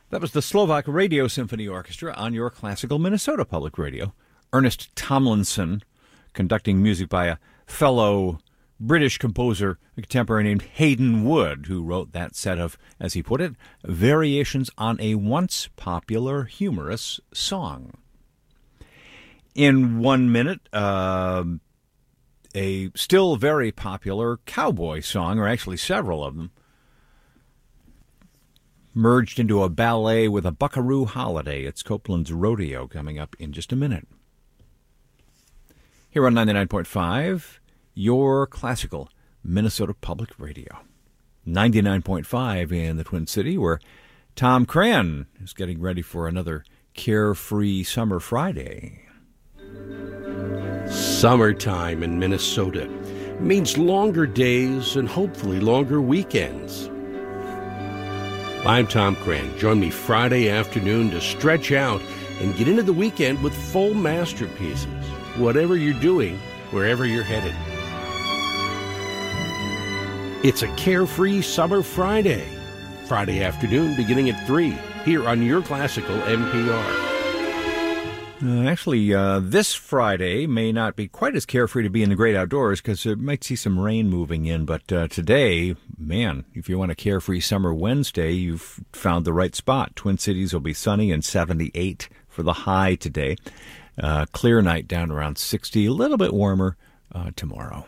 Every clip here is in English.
That was the Slovak Radio Symphony Orchestra on your classical Minnesota Public Radio. Ernest Tomlinson conducting music by a fellow British composer, a contemporary named Hayden Wood, who wrote that set of, as he put it, variations on a once popular humorous song. In 1 minute, a still very popular cowboy song, or actually several of them, merged into a ballet with a buckaroo holiday. It's Copeland's Rodeo coming up in just a minute. Here on 99.5, your classical Minnesota Public Radio. 99.5 in the Twin City, where Tom Cran is getting ready for another carefree summer Friday. Summertime in Minnesota means longer days and hopefully longer weekends. I'm Tom Cran. Join me Friday afternoon to stretch out and get into the weekend with full masterpieces. Whatever you're doing, wherever you're headed. It's a carefree summer Friday. Friday afternoon beginning at 3 here on your classical NPR. Actually, this Friday may not be quite as carefree to be in the great outdoors because you might see some rain moving in. But today, man, if you want a carefree summer Wednesday, you've found the right spot. Twin Cities will be sunny and 78 for the high today. Clear night down around 60, a little bit warmer tomorrow.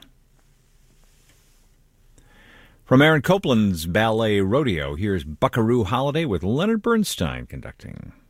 From Aaron Copland's Ballet Rodeo, here's Buckaroo Holiday with Leonard Bernstein conducting.